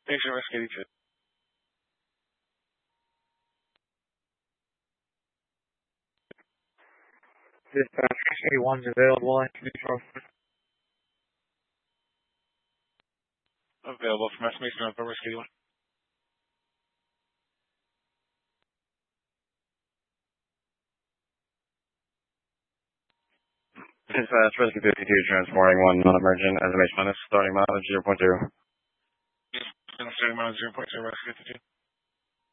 Station Rescue 82. Dispatch 81's available at Control. Available from estimation on Rescue 81. Dispatch Rescue 52 transporting one non-emergent estimation minus starting mileage 0.0. Starting mileage 0.0 Rescue 52.